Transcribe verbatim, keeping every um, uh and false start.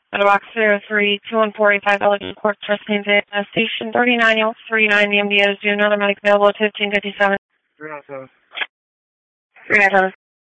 At box zero three two one four eight five Elegant Court, Trust Plains, uh, Station thirty-nine L thirty-nine, the M D O is due another medic available at fifteen fifty-seven. three nine seven. three nine seven.